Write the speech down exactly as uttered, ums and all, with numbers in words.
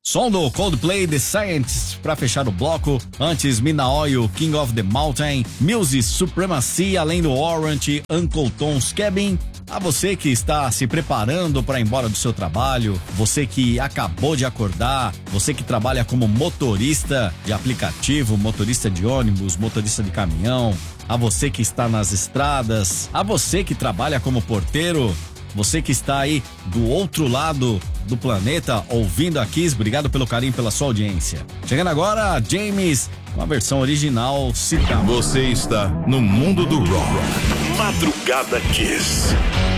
Som do Coldplay, The Scientist, pra fechar o bloco. Antes, Mina Oil, King of the Mountain, Muse Supremacy, além do Warrant, Uncle Tom's Cabin. A você que está se preparando para ir embora do seu trabalho, você que acabou de acordar, você que trabalha como motorista de aplicativo, motorista de ônibus, motorista de caminhão, a você que está nas estradas, a você que trabalha como porteiro, você que está aí do outro lado do planeta ouvindo a Kiss, obrigado pelo carinho, pela sua audiência. Chegando agora, James, com a versão original citada. Você está no mundo do rock. Madrugada Kiss.